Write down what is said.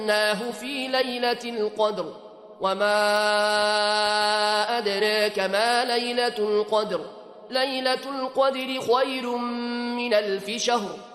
أنزلناه في ليلة القدر وما أدراك ما ليلة القدر ليلة القدر خير من 1000 شهر